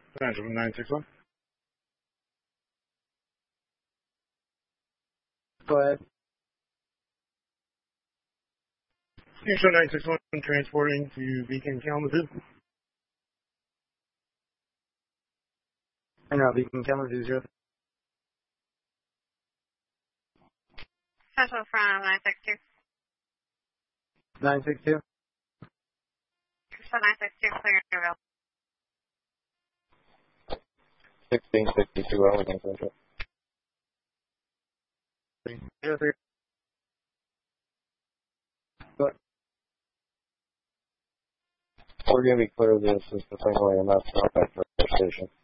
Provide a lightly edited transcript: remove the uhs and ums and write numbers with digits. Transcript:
Central 961. Go ahead. Central 961 transporting to Beacon, Kalamazoo. And now Beacon, Kalamazoo 0. Central from 962. 962. So 962, clear your bill. 1662 Wellington Central. 03. Go. We're going to be clear of this is the same way I'm not stopped at the station.